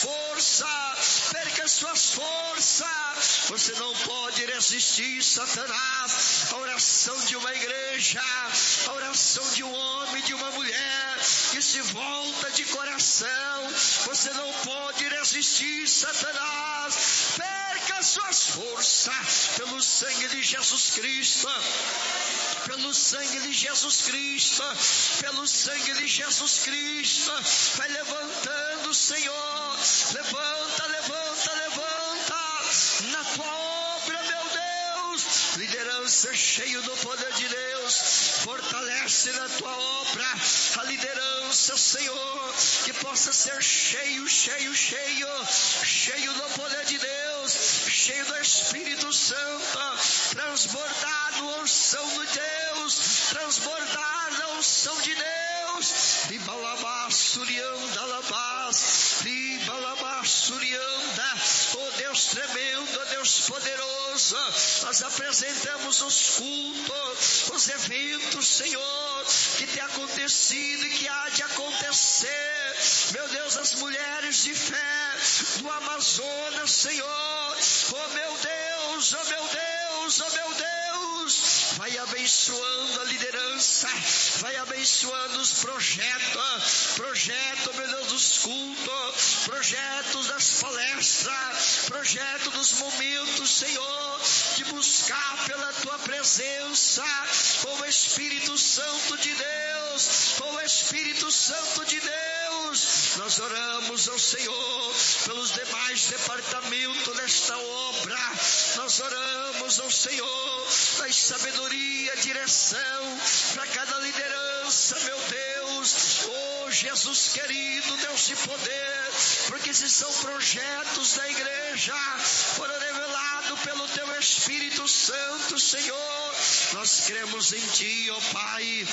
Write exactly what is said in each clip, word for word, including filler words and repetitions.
forças, perca as suas forças. Você não pode resistir, Satanás, a oração de uma igreja, a oração de um homem, de uma mulher que se volta de coração. Você não pode resistir, Satanás, perca as suas forças pelo sangue de Jesus Cristo, pelo sangue de Jesus Cristo, pelo sangue de Jesus Cristo. Vai levantando, Senhor, levanta, levanta, levanta na tua obra, meu Deus. Liderança cheio do poder de Deus, fortalece na tua obra a liderança, Senhor, que possa ser cheio, cheio, cheio, cheio do poder de Deus, cheio do Espírito Santo, transbordar na unção de Deus, transbordar na unção de Deus. Ibalabasurianda labas, Ibalabasurianda, oh Deus tremendo, oh Deus poderoso, nós apresentamos os cultos, os eventos, Senhor, que tem acontecido e que há de acontecer. Meu Deus, as mulheres de fé do Amazonas, Senhor, oh meu Deus, oh meu Deus, oh meu Deus, vai abençoando a liderança, vai abençoando os projetos, projeto, meu Deus, dos cultos, projetos das palestras, projeto dos momentos, Senhor, de buscar pela tua presença, com o Espírito Santo de Deus, com o Espírito Santo de Deus. Nós oramos ao Senhor pelos demais departamentos desta obra, nós oramos ao Senhor, dai sabedoria, direção para cada liderança, meu Deus, oh Jesus querido, Deus de poder, porque se são projetos da igreja, foram revelados pelo teu Espírito Santo, Senhor, nós cremos em ti, ó Pai,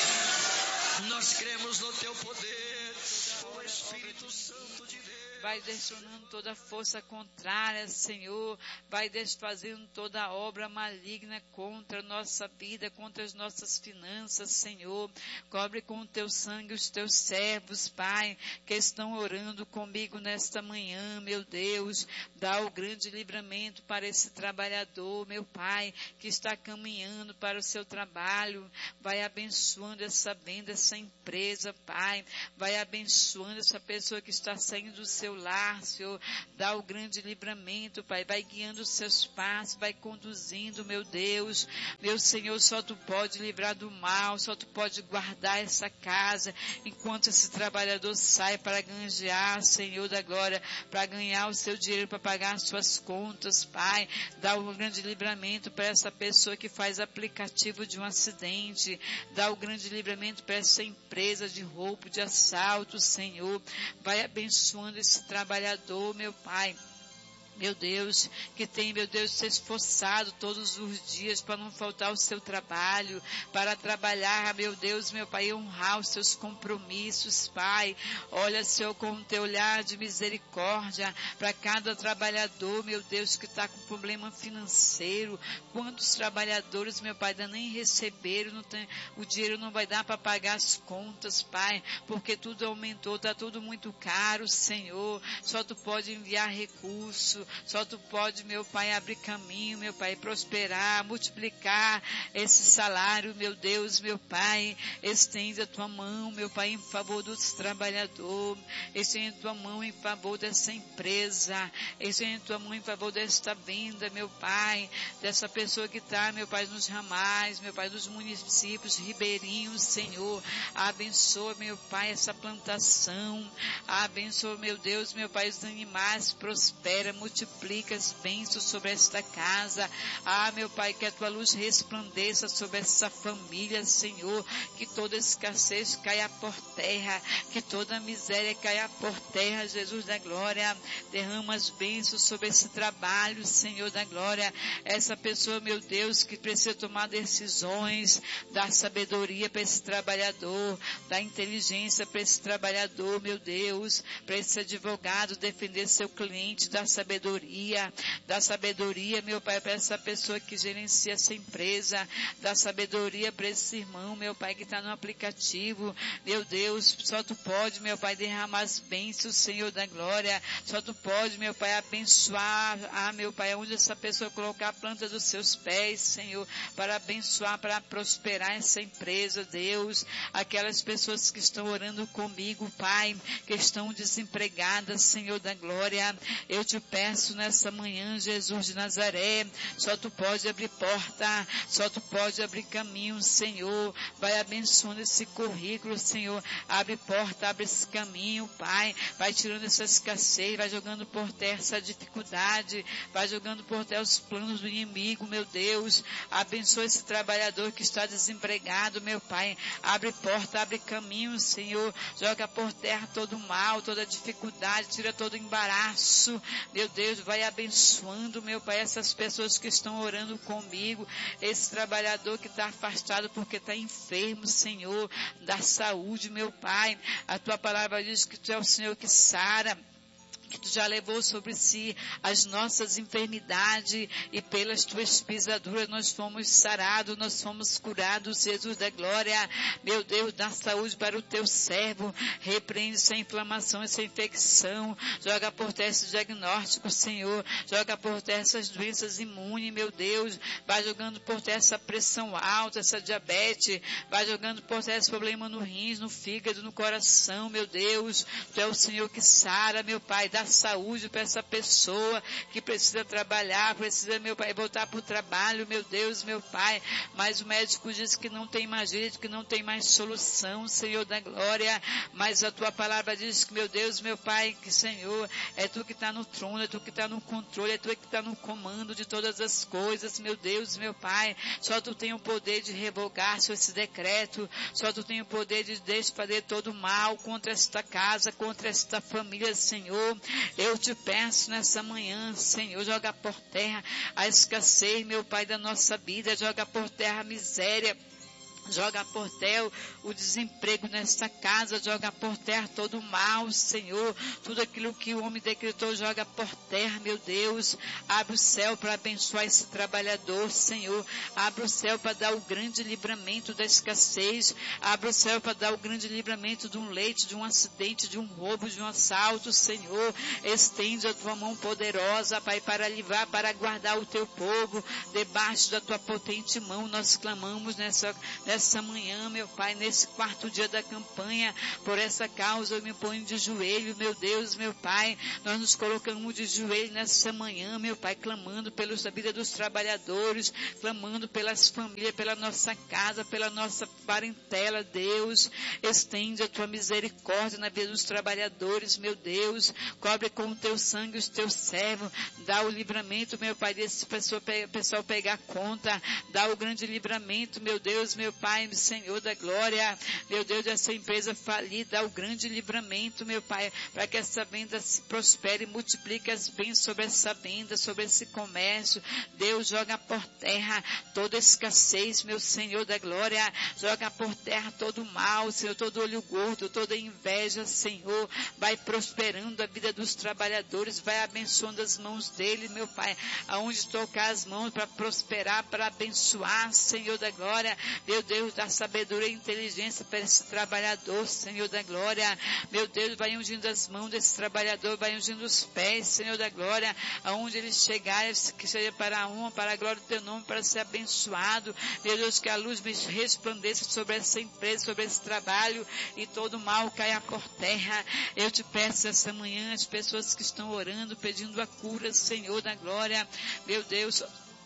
nós cremos no teu poder, ó Espírito Santo de Deus. Vai destruindo toda força contrária, Senhor. Vai desfazendo toda obra maligna contra a nossa vida, contra as nossas finanças, Senhor. Cobre com o teu sangue os teus servos, Pai, que estão orando comigo nesta manhã, meu Deus. Dá o grande livramento para esse trabalhador, meu Pai, que está caminhando para o seu trabalho. Vai abençoando essa venda, essa empresa, Pai. Vai abençoando essa pessoa que está saindo do seu lar, Senhor, dá o grande livramento, Pai, vai guiando os seus passos, vai conduzindo, meu Deus, meu Senhor, só Tu pode livrar do mal, só Tu pode guardar essa casa, enquanto esse trabalhador sai para ganhar, Senhor da glória, para ganhar o seu dinheiro, para pagar as suas contas, Pai, dá o grande livramento para essa pessoa que faz aplicativo de um acidente, dá o grande livramento para essa empresa de roubo, de assalto, Senhor, vai abençoando esse trabalhador, meu Pai. Meu Deus, que tem, meu Deus, se esforçado todos os dias para não faltar o seu trabalho, para trabalhar, meu Deus, meu Pai, honrar os seus compromissos, Pai. Olha, Senhor, com o teu olhar de misericórdia para cada trabalhador, meu Deus, que está com problema financeiro. Quantos trabalhadores, meu Pai, ainda nem receberam, não tem, o dinheiro não vai dar para pagar as contas, Pai, porque tudo aumentou, está tudo muito caro, Senhor. Só Tu pode enviar recurso. Só Tu pode, meu Pai, abrir caminho, meu Pai, prosperar, multiplicar esse salário, meu Deus, meu Pai. Estende a Tua mão, meu Pai, em favor dos trabalhadores. Estende a Tua mão em favor dessa empresa. Estende a Tua mão em favor desta venda, meu Pai. Dessa pessoa que está, meu Pai, nos ramais, meu Pai, dos municípios ribeirinhos, Senhor. Abençoa, meu Pai, essa plantação. Abençoa, meu Deus, meu Pai, os animais. Prospera, multiplica. Multiplica as bênçãos sobre esta casa. Ah, meu Pai, que a Tua luz resplandeça sobre essa família, Senhor. Que toda escassez caia por terra. Que toda miséria caia por terra, Jesus da glória. Derrama as bênçãos sobre esse trabalho, Senhor da glória. Essa pessoa, meu Deus, que precisa tomar decisões. Dá sabedoria para esse trabalhador. Dá inteligência para esse trabalhador, meu Deus. Para esse advogado defender seu cliente. Dá sabedoria sabedoria, dá sabedoria, meu Pai, para essa pessoa que gerencia essa empresa, dá sabedoria para esse irmão, meu Pai, que está no aplicativo, meu Deus, só Tu pode, meu Pai, derramar as bênçãos, Senhor da glória, só Tu pode, meu Pai, abençoar, ah, meu Pai, onde essa pessoa colocar a planta dos seus pés, Senhor, para abençoar, para prosperar essa empresa, Deus, aquelas pessoas que estão orando comigo, Pai, que estão desempregadas, Senhor da glória, eu te peço nessa manhã, Jesus de Nazaré, só Tu pode abrir porta, só Tu pode abrir caminho, Senhor, vai abençoando esse currículo, Senhor, abre porta, abre esse caminho, Pai, vai tirando essa escassez, vai jogando por terra essa dificuldade, vai jogando por terra os planos do inimigo, meu Deus, abençoa esse trabalhador que está desempregado, meu Pai, abre porta, abre caminho, Senhor, joga por terra todo o mal, toda a dificuldade, tira todo o embaraço, meu Deus, vai abençoando, meu Pai, essas pessoas que estão orando comigo, esse trabalhador que está afastado porque está enfermo, Senhor, da saúde, meu Pai, a Tua palavra diz que Tu é o Senhor que sara, que Tu já levou sobre si as nossas enfermidades e pelas Tuas pisaduras nós fomos sarados, nós fomos curados, Jesus da glória, meu Deus, dá saúde para o Teu servo, repreende essa inflamação, essa infecção, joga por terra esse diagnóstico, Senhor, joga por terra essas doenças imunes, meu Deus, vai jogando por terra essa pressão alta, essa diabetes, vai jogando por terra esse problema no rins, no fígado, no coração, meu Deus, Tu é o Senhor que sara, meu Pai, dá saúde para essa pessoa que precisa trabalhar, precisa, meu Pai, voltar para o trabalho, meu Deus, meu Pai, mas o médico diz que não tem mais jeito, que não tem mais solução, Senhor da glória, mas a Tua palavra diz que, meu Deus, meu Pai, que Senhor, é Tu que está no trono, é Tu que está no controle, é Tu que está no comando de todas as coisas, meu Deus, meu Pai, só Tu tem o poder de revogar esse decreto, só Tu tem o poder de desfazer todo o mal contra esta casa, contra esta família, Senhor. Eu Te peço nessa manhã, Senhor, joga por terra a escassez, meu Pai, da nossa vida, joga por terra a miséria, joga por terra o desemprego nesta casa, joga por terra todo o mal, Senhor, tudo aquilo que o homem decretou, joga por terra, meu Deus, abre o céu para abençoar esse trabalhador, Senhor, abre o céu para dar o grande livramento da escassez, abre o céu para dar o grande livramento de um leite, de um acidente, de um roubo, de um assalto, Senhor, estende a Tua mão poderosa, Pai, para livrar, para guardar o Teu povo, debaixo da Tua potente mão, nós clamamos nessa, nessa Essa manhã, meu Pai, nesse quarto dia da campanha, por essa causa eu me ponho de joelho, meu Deus, meu Pai, nós nos colocamos de joelho nessa manhã, meu Pai, clamando pela vida dos trabalhadores, clamando pelas famílias, pela nossa casa, pela nossa parentela, Deus, estende a Tua misericórdia na vida dos trabalhadores, meu Deus, cobre com o Teu sangue os Teus servos, dá o livramento, meu Pai, desse pessoal, pessoal pegar conta, dá o grande livramento, meu Deus, meu Pai, Pai, Senhor da glória, meu Deus, essa empresa falida, dá o grande livramento, meu Pai, para que essa venda se prospere, multiplique as bênçãos sobre essa venda, sobre esse comércio, Deus, joga por terra toda escassez, meu Senhor da glória, joga por terra todo o mal, Senhor, todo olho gordo, toda inveja, Senhor, vai prosperando a vida dos trabalhadores, vai abençoando as mãos dele, meu Pai, aonde tocar as mãos para prosperar, para abençoar, Senhor da glória, meu Deus, Deus, dá sabedoria e inteligência para esse trabalhador, Senhor da glória, meu Deus, vai ungindo as mãos desse trabalhador, vai ungindo os pés, Senhor da glória, aonde ele chegar, que seja para a honra, para a glória do Teu nome, para ser abençoado, meu Deus, que a luz resplandeça sobre essa empresa, sobre esse trabalho, e todo mal caia por terra. Eu Te peço essa manhã, as pessoas que estão orando, pedindo a cura, Senhor da glória, meu Deus,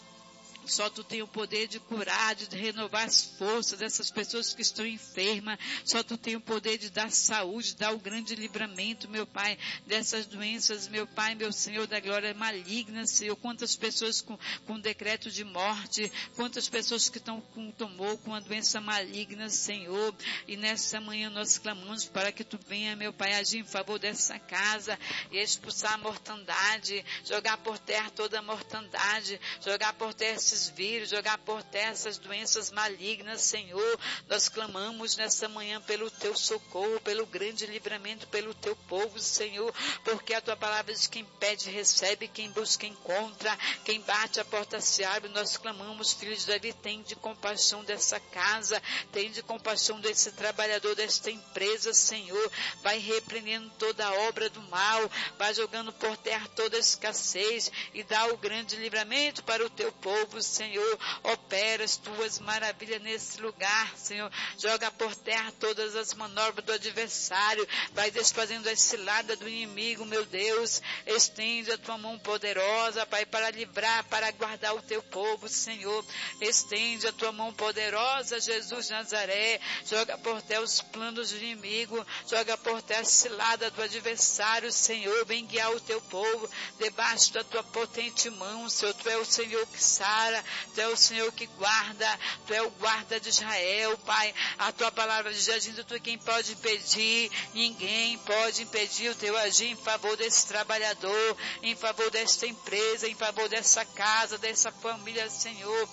só Tu tem o poder de curar, de renovar as forças dessas pessoas que estão enfermas. Só Tu tem o poder de dar saúde, de dar o grande livramento, meu Pai, dessas doenças, meu Pai, meu Senhor da glória, malignas, Senhor. Quantas pessoas com, com decreto de morte, quantas pessoas que estão com tumor, com a doença maligna, Senhor. E nessa manhã nós clamamos para que Tu venha, meu Pai, agir em favor dessa casa e expulsar a mortandade, jogar por terra toda a mortandade, jogar por terra esses esses vírus, jogar por terra essas doenças malignas, Senhor. Nós clamamos nessa manhã pelo teu socorro, pelo grande livramento, pelo teu povo, Senhor, porque a tua palavra diz: quem pede recebe, quem busca encontra, quem bate a porta se abre. Nós clamamos, filho de Davi, tem de compaixão dessa casa, tem de compaixão desse trabalhador, desta empresa, Senhor. Vai repreendendo toda a obra do mal, vai jogando por terra toda a escassez e dá o grande livramento para o teu povo, Senhor. Opera as tuas maravilhas nesse lugar, Senhor. Joga por terra todas as manobras do adversário, vai desfazendo a cilada do inimigo, meu Deus. Estende a tua mão poderosa, Pai, para livrar, para guardar o teu povo, Senhor. Estende a tua mão poderosa, Jesus Nazaré. Joga por terra os planos do inimigo, joga por terra a cilada do adversário, Senhor. Vem guiar o teu povo debaixo da tua potente mão, Senhor. Tu é o Senhor que sara, tu é o Senhor que guarda, tu é o guarda de Israel, Pai. A tua palavra diz: agindo tu, quem pode impedir? Ninguém pode impedir o teu agir em favor desse trabalhador, em favor desta empresa, em favor dessa casa, dessa família, Senhor.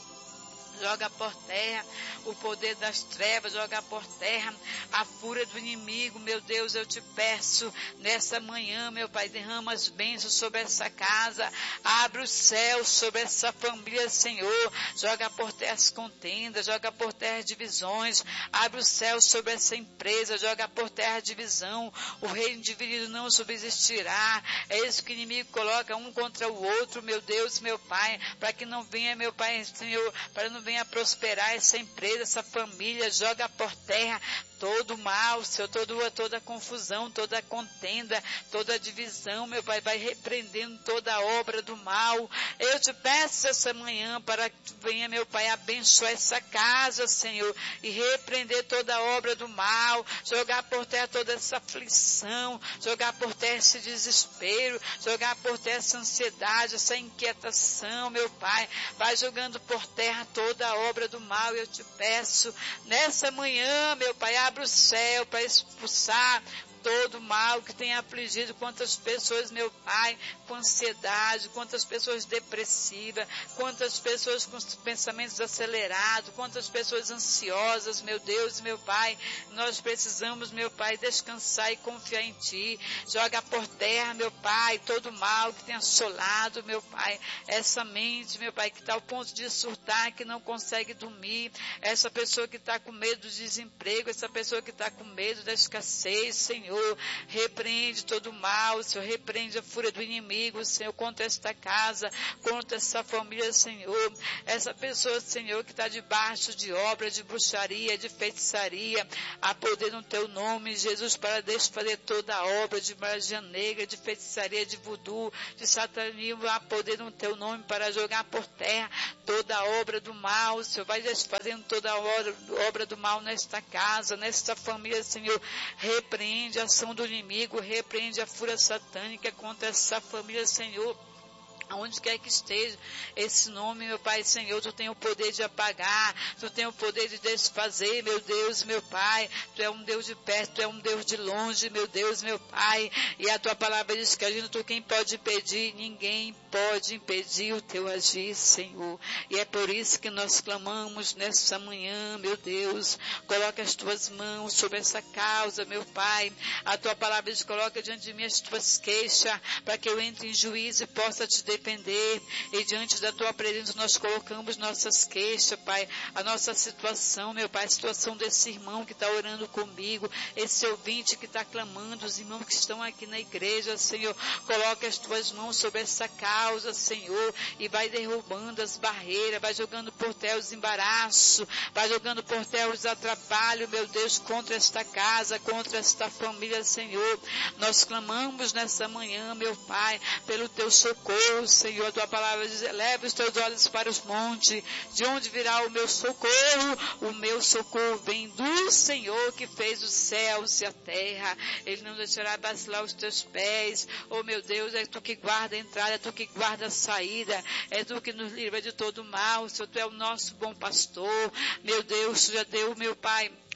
Joga por terra o poder das trevas, joga por terra a fúria do inimigo, meu Deus. Eu te peço nessa manhã, meu Pai, derrama as bênçãos sobre essa casa, abre os céus sobre essa família, Senhor. Joga por terra as contendas, joga por terra as divisões, abre os céus sobre essa empresa, joga por terra a divisão. O reino dividido não subsistirá. É isso que o inimigo coloca um contra o outro, meu Deus, meu Pai, para que não venha, meu Pai, Senhor, para não venha prosperar essa empresa, essa família. Joga por terra todo mal, Senhor, todo, toda confusão, toda contenda, toda divisão, meu Pai, vai repreendendo toda a obra do mal. Eu te peço essa manhã para que tu venha, meu Pai, abençoar essa casa, Senhor, e repreender toda a obra do mal, jogar por terra toda essa aflição, jogar por terra esse desespero, jogar por terra essa ansiedade, essa inquietação, meu Pai. Vai jogando por terra toda a obra do mal. Eu te peço nessa manhã, meu Pai, abre o céu para expulsar todo mal que tem afligido quantas pessoas, meu Pai, com ansiedade, quantas pessoas depressivas, quantas pessoas com pensamentos acelerados, quantas pessoas ansiosas, meu Deus, meu Pai. Nós precisamos, meu Pai, descansar e confiar em Ti. Joga por terra, meu Pai, todo mal que tem assolado, meu Pai, essa mente, meu Pai, que está ao ponto de surtar, que não consegue dormir, essa pessoa que está com medo do desemprego, essa pessoa que está com medo da escassez, Senhor. Senhor, repreende todo o mal, Senhor, repreende a fúria do inimigo, Senhor, contra esta casa, contra essa família, Senhor, essa pessoa, Senhor, que está debaixo de obra, de bruxaria, de feitiçaria, há poder no Teu nome, Jesus, para desfazer toda a obra de magia negra, de feitiçaria, de voodoo, de satanismo, há poder no Teu nome para jogar por terra toda a obra do mal, Senhor, vai desfazendo toda a obra, obra do mal nesta casa, nesta família, Senhor, repreende a ação do inimigo, repreende a fúria satânica contra essa família, Senhor. Aonde quer que esteja esse nome, meu Pai, Senhor, Tu tem o poder de apagar, Tu tem o poder de desfazer, meu Deus, meu Pai. Tu é um Deus de perto, Tu é um Deus de longe, meu Deus, meu Pai. E a Tua palavra diz que agindo Tu, quem pode impedir? Ninguém pode impedir o Teu agir, Senhor. E é por isso que nós clamamos nessa manhã, meu Deus. Coloca as Tuas mãos sobre essa causa, meu Pai. A Tua palavra diz, coloca diante de mim as Tuas queixas, para que eu entre em juízo e possa Te defender. Depender, e diante da Tua presença nós colocamos nossas queixas, Pai, a nossa situação, meu Pai, a situação desse irmão que está orando comigo, esse ouvinte que está clamando, os irmãos que estão aqui na igreja, Senhor, coloca as Tuas mãos sobre essa causa, Senhor, e vai derrubando as barreiras, vai jogando por terra os embaraços, vai jogando por terra os atrapalhos, meu Deus, contra esta casa, contra esta família, Senhor. Nós clamamos nessa manhã, meu Pai, pelo Teu socorro, Senhor. A Tua palavra diz, eleva os Teus olhos para os montes, de onde virá o meu socorro? O meu socorro vem do Senhor que fez os céus e a terra. Ele não deixará vacilar os Teus pés. Oh, meu Deus, é Tu que guarda a entrada, é Tu que guarda a saída, é Tu que nos livra de todo mal, Senhor. Tu é o nosso bom pastor, meu Deus. Tu já deu, meu Pai,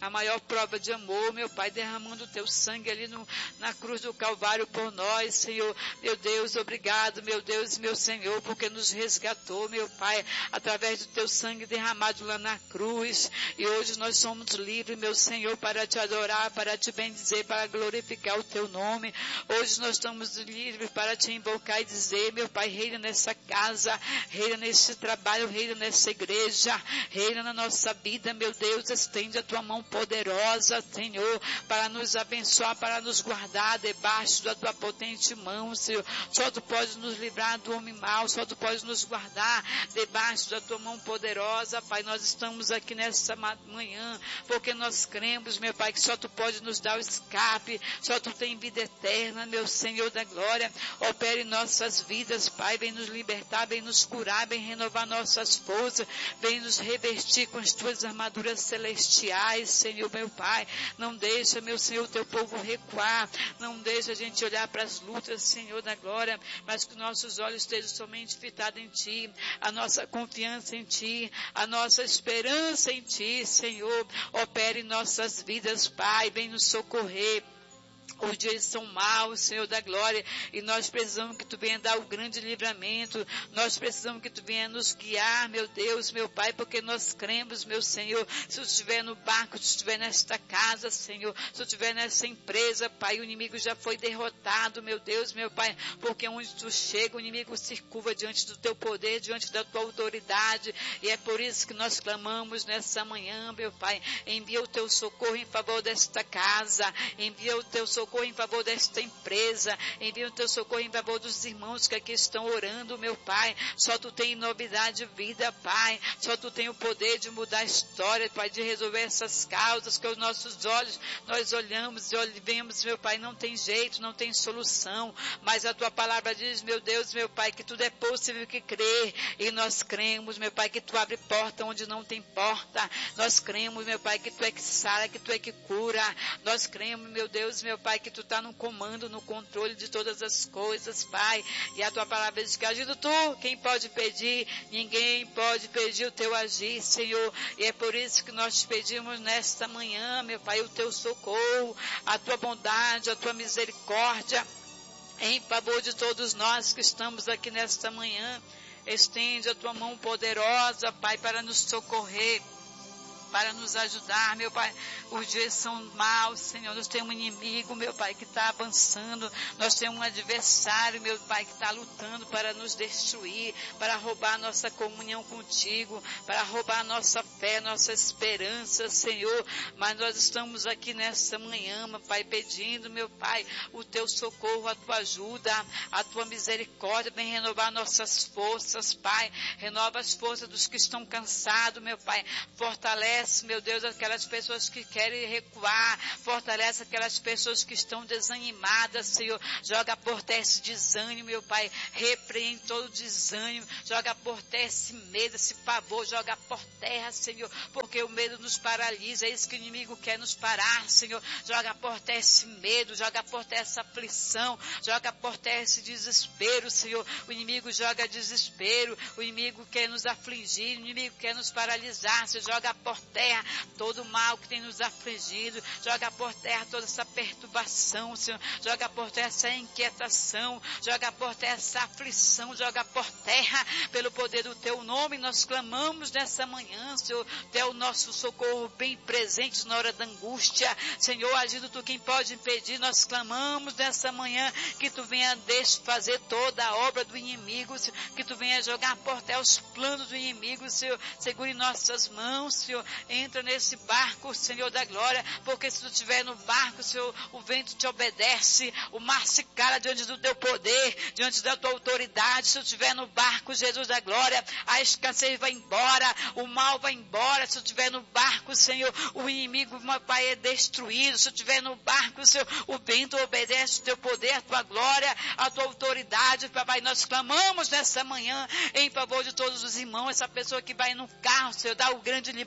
a maior prova de amor, meu Pai, derramando o teu sangue ali no, na cruz do Calvário por nós, Senhor. Meu Deus, obrigado, meu Deus, meu Senhor, porque nos resgatou, meu Pai, através do teu sangue derramado lá na cruz. E hoje nós somos livres, meu Senhor, para te adorar, para te bendizer, para glorificar o teu nome. Hoje nós estamos livres para te invocar e dizer, meu Pai, reina nessa casa, reina nesse trabalho, reina nessa igreja, reina na nossa vida, meu Deus, estende a tua mão poderosa, Senhor, para nos abençoar, para nos guardar debaixo da tua potente mão, Senhor. Só tu pode nos livrar do homem mau, só tu pode nos guardar debaixo da tua mão poderosa, Pai. Nós estamos aqui nessa manhã, porque nós cremos, meu Pai, que só tu pode nos dar o escape, só tu tem vida eterna, meu Senhor da glória. Opere em nossas vidas, Pai, vem nos libertar, vem nos curar, vem renovar nossas forças, vem nos revestir com as tuas armaduras celestiais, Senhor, meu Pai. Não deixa, meu Senhor, o teu povo recuar, não deixa a gente olhar para as lutas, Senhor da glória, mas que nossos olhos estejam somente fitados em Ti, a nossa confiança em Ti, a nossa esperança em Ti, Senhor. Opere em nossas vidas, Pai, vem nos socorrer. Os dias são maus, Senhor da glória, e nós precisamos que Tu venha dar o grande livramento, nós precisamos que Tu venha nos guiar, meu Deus, meu Pai, porque nós cremos, meu Senhor, se Tu estiver no barco, se Tu estiver nesta casa, Senhor, se Tu estiver nessa empresa, Pai, o inimigo já foi derrotado, meu Deus, meu Pai, porque onde Tu chega, o inimigo se curva diante do Teu poder, diante da Tua autoridade, e é por isso que nós clamamos nessa manhã, meu Pai, envia o Teu socorro em favor desta casa, envia o Teu socorro em favor desta empresa, envia o teu socorro em favor dos irmãos que aqui estão orando, meu Pai. Só Tu tem novidade de vida, Pai. Só Tu tem o poder de mudar a história, Pai, de resolver essas causas que os nossos olhos, nós olhamos e vemos, meu Pai, não tem jeito, não tem solução, mas a Tua palavra diz, meu Deus, meu Pai, que tudo é possível que crer, e nós cremos, meu Pai, que Tu abre porta onde não tem porta. Nós cremos, meu Pai, que Tu é que sara, que Tu é que cura. Nós cremos, meu Deus, meu Pai, que Tu está no comando, no controle de todas as coisas, Pai. E a Tua palavra diz que agindo Tu, quem pode pedir? Ninguém pode pedir o Teu agir, Senhor. E é por isso que nós te pedimos nesta manhã, meu Pai, o Teu socorro, a Tua bondade, a Tua misericórdia, em favor de todos nós que estamos aqui nesta manhã. Estende a Tua mão poderosa, Pai, para nos socorrer, para nos ajudar, meu Pai. Os dias são maus, Senhor. Nós temos um inimigo, meu Pai, que está avançando. Nós temos um adversário, meu Pai, que está lutando para nos destruir, para roubar nossa comunhão contigo, para roubar nossa fé, nossa esperança, Senhor. Mas nós estamos aqui nessa manhã, meu Pai, pedindo, meu Pai, o Teu socorro, a Tua ajuda, a Tua misericórdia. Vem renovar nossas forças, Pai. Renova as forças dos que estão cansados, meu Pai. Fortalece, meu Deus, aquelas pessoas que querem recuar, fortalece aquelas pessoas que estão desanimadas, Senhor. Joga por terra esse desânimo, meu Pai. Repreende todo desânimo, joga por terra esse medo, esse pavor, joga por terra, Senhor, porque o medo nos paralisa. É isso que o inimigo quer nos parar, Senhor. Joga por terra esse medo, joga por terra essa aflição, joga por terra esse desespero, Senhor. O inimigo joga desespero, o inimigo quer nos afligir, o inimigo quer nos paralisar, Senhor. Joga por terra todo o mal que tem nos afligido, joga por terra toda essa perturbação, Senhor, joga por terra essa inquietação, joga por terra essa aflição, joga por terra, pelo poder do Teu nome. Nós clamamos nessa manhã, Senhor, Tu é o nosso socorro bem presente na hora da angústia, Senhor, agindo Tu quem pode impedir. Nós clamamos nessa manhã que Tu venha desfazer toda a obra do inimigo, Senhor, que Tu venha jogar por terra os planos do inimigo, Senhor. Segure nossas mãos, Senhor, entra nesse barco, Senhor da glória, porque se Tu estiver no barco, Senhor, o vento te obedece, o mar se cala diante do Teu poder, diante da Tua autoridade. Se Tu estiver no barco, Jesus da glória, a escassez vai embora, o mal vai embora. Se Tu estiver no barco, Senhor, o inimigo, meu Pai, é destruído. Se Tu estiver no barco, Senhor, o vento obedece o Teu poder, a Tua glória, a Tua autoridade, Papai. Nós clamamos nessa manhã em favor de todos os irmãos, essa pessoa que vai no carro, Senhor, dá o grande livramento,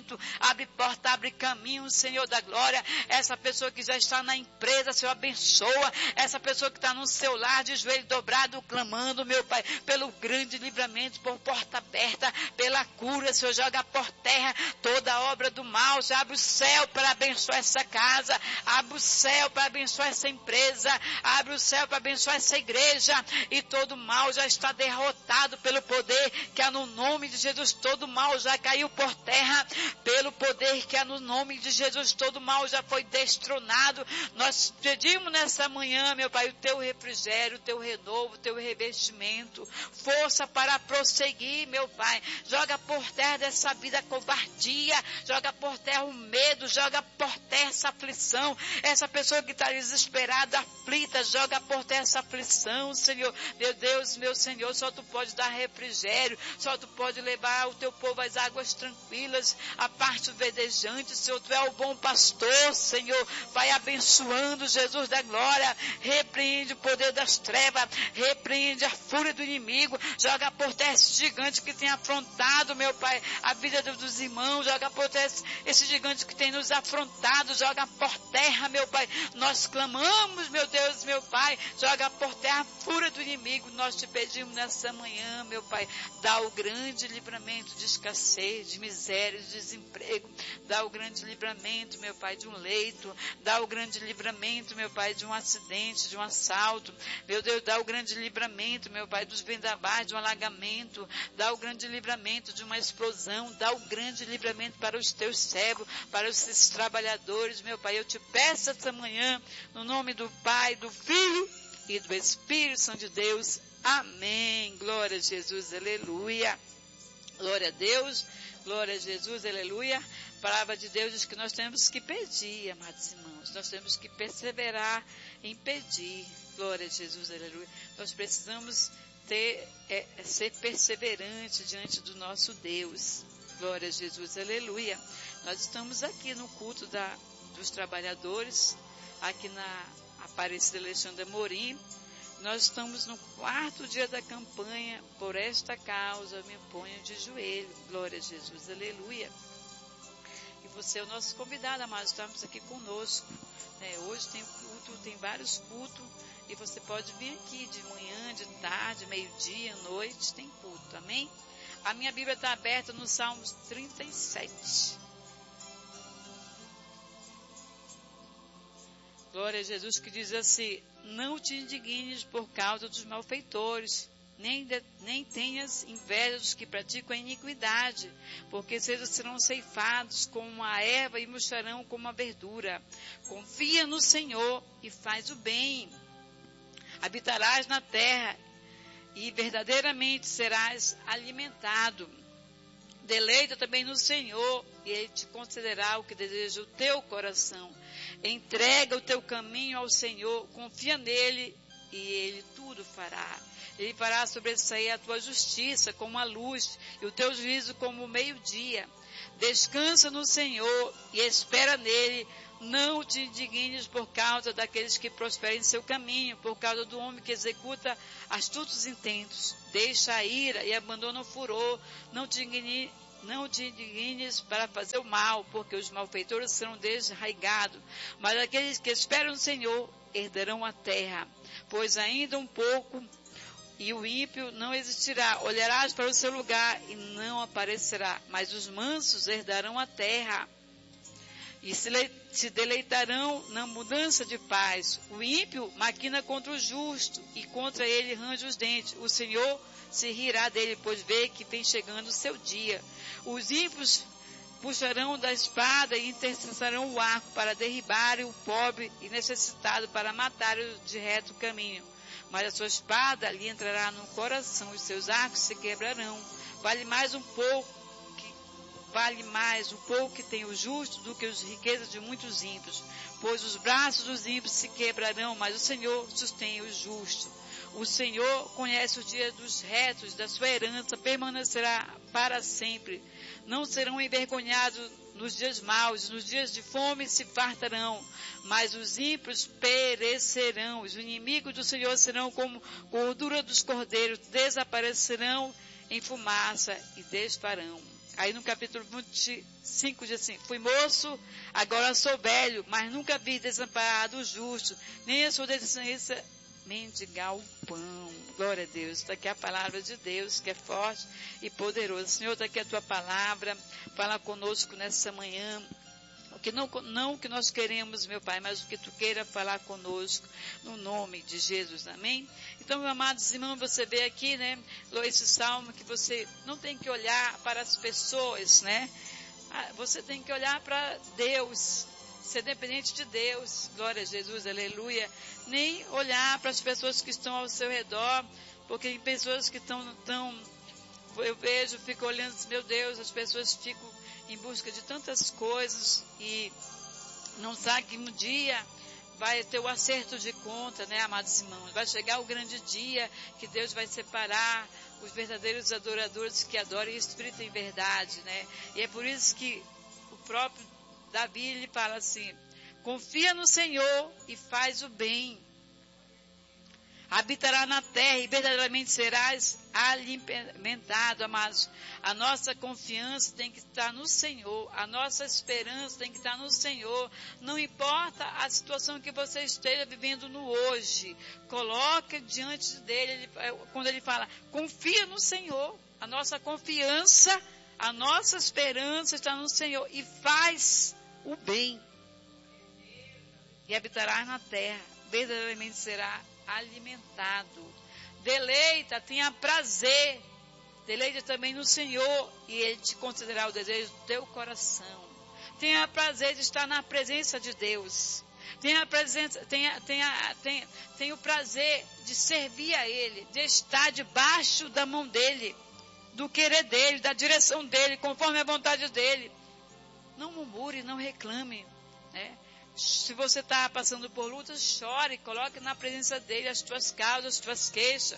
livramento, abre porta, abre caminho, Senhor da glória. Essa pessoa que já está na empresa, Senhor, abençoa. Essa pessoa que está no seu lar, de joelho dobrado, clamando, meu Pai, pelo grande livramento, por porta aberta, pela cura, Senhor, joga por terra toda obra do mal. Já abre o céu para abençoar essa casa, abre o céu para abençoar essa empresa, abre o céu para abençoar essa igreja, e todo mal já está derrotado pelo poder que há no nome de Jesus. Todo mal já caiu por terra pelo poder que há no nome de Jesus. Todo mal já foi destronado. Nós pedimos nessa manhã, meu Pai, o teu refrigério, o teu renovo, o teu revestimento, força para prosseguir, meu Pai. Joga por terra dessa vida a covardia, joga por terra o medo, joga por terra essa aflição, essa pessoa que está desesperada, aflita, joga por terra essa aflição, Senhor. Meu Deus, meu Senhor, só tu pode dar refrigério, só tu pode levar o teu povo às águas tranquilas, a parte verdejante, Senhor. Tu é o bom pastor, Senhor. Vai abençoando, Jesus da glória. Repreende o poder das trevas, repreende a fúria do inimigo, joga por terra esse gigante que tem afrontado, meu Pai, a vida dos irmãos, joga por terra esse gigante que tem nos afrontado, joga por terra, meu Pai. Nós clamamos, meu Deus, meu Pai, joga por terra a fúria do inimigo. Nós te pedimos nessa manhã, meu Pai, dá o grande livramento de escassez, de miséria, de desemprego, dá o grande livramento, meu Pai, de um leito, dá o grande livramento, meu Pai, de um acidente, de um assalto, meu Deus, dá o grande livramento, meu Pai, dos vendavais, de um alagamento, dá o grande livramento de uma explosão, dá o grande livramento para os teus servos, para os seus trabalhadores, meu Pai. Eu te peço essa manhã, no nome do Pai, do Filho e do Espírito Santo de Deus. Amém. Glória a Jesus, aleluia. Glória a Deus, glória a Jesus, aleluia. A palavra de Deus diz que nós temos que pedir, amados irmãos. Nós temos que perseverar em pedir. Glória a Jesus, aleluia. Nós precisamos ter, é, ser perseverante diante do nosso Deus. Glória a Jesus, aleluia. Nós estamos aqui no culto da, dos trabalhadores, aqui na Aparecida Alexandre Amorim. Nós estamos no quarto dia da campanha. Por esta causa me ponho de joelho. Glória a Jesus, aleluia. E você é o nosso convidado, amados. Estamos aqui conosco, né? Hoje tem culto, tem vários cultos, e você pode vir aqui de manhã, de tarde, meio-dia, noite, tem culto, amém? A minha Bíblia está aberta no Salmos trinta e sete. Glória a Jesus, que diz assim: não te indignes por causa dos malfeitores, nem, de, nem tenhas inveja dos que praticam a iniquidade, porque eles serão ceifados como a erva e murcharão como a verdura. Confia no Senhor e faz o bem. Habitarás na terra e verdadeiramente serás alimentado. Deleita também no Senhor, e Ele te concederá o que deseja o teu coração. Entrega o teu caminho ao Senhor, confia nele, e Ele tudo fará. Ele fará sobressair a tua justiça como a luz, e o teu juízo como o meio-dia. Descansa no Senhor e espera nele. Não te indignes por causa daqueles que prosperam em seu caminho, por causa do homem que executa astutos intentos. Deixa a ira e abandona o furor. Não te indignes, não te indignes para fazer o mal, porque os malfeitores serão desarraigados. Mas aqueles que esperam no Senhor herdarão a terra. Pois ainda um pouco e o ímpio não existirá. Olharás para o seu lugar e não aparecerá. Mas os mansos herdarão a terra e se deleitarão na mudança de paz. O ímpio maquina contra o justo, e contra ele range os dentes. O Senhor se rirá dele, pois vê que vem chegando o seu dia. Os ímpios puxarão da espada e intercessarão o arco para derribarem o pobre e necessitado, para matarem o de reto caminho. Mas a sua espada lhe entrará no coração, os seus arcos se quebrarão. Vale mais um pouco Vale mais o pouco que tem o justo do que as riquezas de muitos ímpios, pois os braços dos ímpios se quebrarão, mas o Senhor sustém o justo. O Senhor conhece os dias dos retos, da sua herança permanecerá para sempre. Não serão envergonhados nos dias maus, nos dias de fome se fartarão, mas os ímpios perecerão. Os inimigos do Senhor serão como gordura dos cordeiros, desaparecerão em fumaça e desfarão. Aí no capítulo vinte e cinco diz assim: fui moço, agora sou velho, mas nunca vi desamparado o justo, nem a sua descendência mendigar o pão. Glória a Deus. Está aqui a palavra de Deus, que é forte e poderosa. Senhor, está aqui a tua palavra. Fala conosco nessa manhã. O que não, não o que nós queremos, meu Pai, mas o que tu queira falar conosco, no nome de Jesus. Amém? Então, meus amados irmãos, você vê aqui, né, esse salmo, que você não tem que olhar para as pessoas, né? Você tem que olhar para Deus, ser dependente de Deus. Glória a Jesus, aleluia. Nem olhar para as pessoas que estão ao seu redor, porque tem pessoas que estão, tão, eu vejo, fico olhando, meu Deus, as pessoas ficam em busca de tantas coisas e não sabe que um dia vai ter o acerto de conta, né, amados irmãos? Vai chegar o grande dia que Deus vai separar os verdadeiros adoradores que adoram em espírito e em verdade, né? E é por isso que o próprio Davi, ele fala assim: confia no Senhor e faz o bem. Habitará na terra e verdadeiramente serás alimentado, amados. A nossa confiança tem que estar no Senhor. A nossa esperança tem que estar no Senhor. Não importa a situação que você esteja vivendo no hoje. Coloque diante dele, ele, quando ele fala, confia no Senhor. A nossa confiança, a nossa esperança está no Senhor. E faz o bem. E habitará na terra. Verdadeiramente será alimentado. Deleita, tenha prazer. Deleita também no Senhor e Ele te concederá o desejo do teu coração. Tenha prazer de estar na presença de Deus. Tenha, presença, tenha, tenha, tenha, tenha o prazer de servir a Ele, de estar debaixo da mão dEle, do querer dEle, da direção dEle, conforme a vontade dEle. Não murmure, não reclame, né? Se você está passando por lutas, chore, coloque na presença dele as tuas causas, as tuas queixas.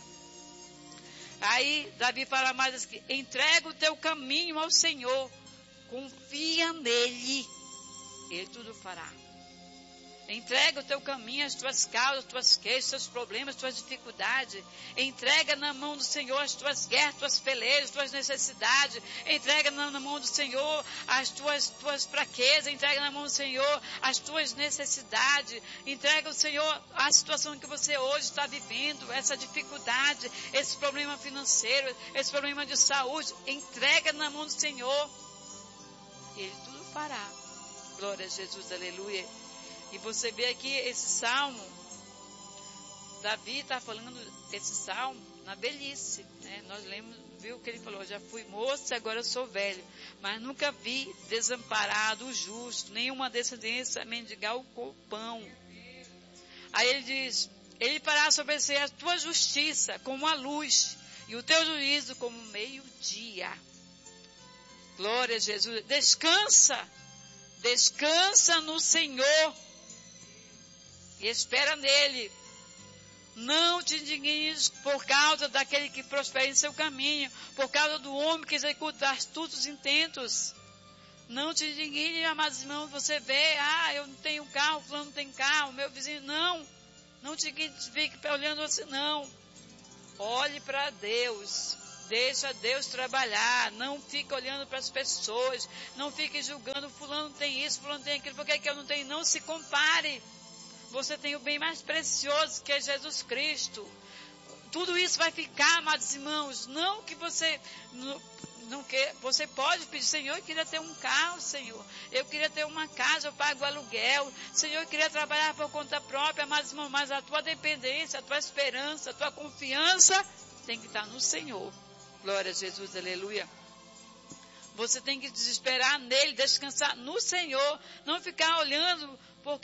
Aí Davi fala mais assim: entrega o teu caminho ao Senhor, confia nele, ele tudo fará. Entrega o teu caminho, as tuas causas, as tuas queixas, os teus problemas, as tuas dificuldades. Entrega na mão do Senhor as tuas guerras, as tuas pelejas, as tuas necessidades. Entrega na, na mão do Senhor as tuas, tuas fraquezas. Entrega na mão do Senhor as tuas necessidades. Entrega ao Senhor a situação que você hoje está vivendo, essa dificuldade, esse problema financeiro, esse problema de saúde. Entrega na mão do Senhor. E Ele tudo fará. Glória a Jesus, aleluia. E você vê aqui esse salmo, Davi está falando esse salmo na velhice, né? Nós lemos, viu que ele falou: já fui moço e agora sou velho, mas nunca vi desamparado o justo, nenhuma descendência mendigar o pão. Aí ele diz: ele fará sobre si a tua justiça como a luz e o teu juízo como meio-dia. Glória a Jesus. Descansa, descansa no Senhor. E espera nele. Não te indignes por causa daquele que prospera em seu caminho, por causa do homem que executa astutos intentos. Não te indignes, amados irmãos, você vê, ah, eu não tenho carro, fulano não tem carro, meu vizinho, não. Não te fique olhando assim, não. Olhe para Deus. Deixa Deus trabalhar. Não fique olhando para as pessoas. Não fique julgando, fulano tem isso, fulano tem aquilo, por que eu não tenho? Não se compare. Você tem o bem mais precioso, que é Jesus Cristo. Tudo isso vai ficar, amados irmãos. Não que você não, não quer, você pode pedir: Senhor, eu queria ter um carro, Senhor. Eu queria ter uma casa, eu pago aluguel. Senhor, eu queria trabalhar por conta própria, amados irmãos. Mas a tua dependência, a tua esperança, a tua confiança tem que estar no Senhor. Glória a Jesus, aleluia. Você tem que desesperar nele, descansar no Senhor. Não ficar olhando